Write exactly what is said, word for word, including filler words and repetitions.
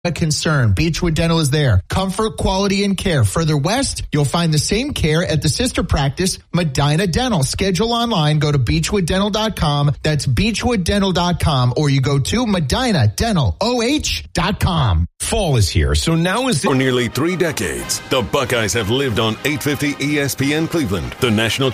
a concern. Beechwood Dental is there. Comfort, quality, and care. Further west, you'll find the same care at the sister practice, Medina Dental. Schedule online. Go to beechwood dental dot com. That's beechwood dental dot com. Or you go to medina dental o h dot com. Fall is here, so now is the- For nearly three decades, the Buckeyes have lived on eight fifty E S P N Cleveland, the national